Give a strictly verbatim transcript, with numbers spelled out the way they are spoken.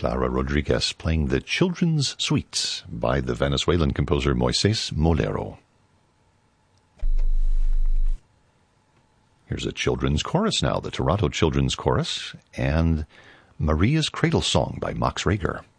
Clara Rodriguez playing the Children's Suites by the Venezuelan composer Moises Molero. Here's a children's chorus now, the Toronto Children's Chorus, and Maria's Cradle Song by Max Reger.